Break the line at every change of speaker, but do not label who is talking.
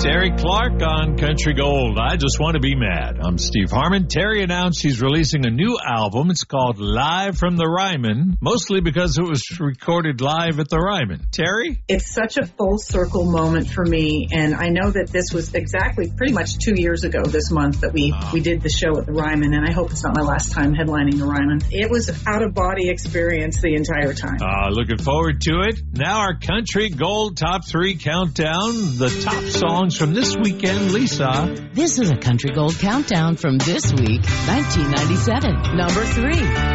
Terry Clark on Country Gold. I Just Want to Be Mad. I'm Steve Harmon. Terry announced he's releasing a new album. It's called Live from the Ryman, mostly because it was recorded live at the Ryman. Terry?
It's such a full circle moment for me, and I know that this was exactly pretty much 2 years ago this month that we did the show at the Ryman, and I hope it's not my last time headlining the Ryman. It was out-of-body experience the entire time.
Looking forward to it. Now our Country Gold Top 3 Countdown, the top songs from this weekend. Lisa.
This is a Country Gold Countdown from this week, 1997. Number 3.